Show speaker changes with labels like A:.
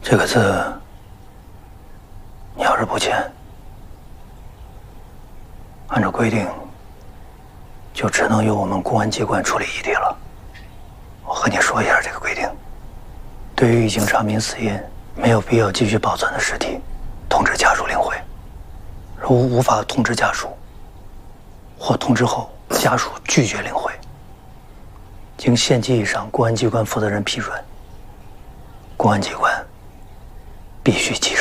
A: 这个字，你要是不签，按照规定，就只能由我们公安机关处理异地了。我和你说一下这个规定：对于已经查明死因、没有必要继续保存的尸体，通知家属领回；如无法通知家属，或通知后家属拒绝领回，经县级以上公安机关负责人批准，公安机关必须起诉。